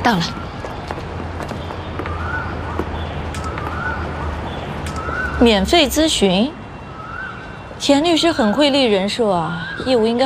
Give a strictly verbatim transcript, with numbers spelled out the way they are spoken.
到了。免费咨询，田律师很会立人设啊，业务应该。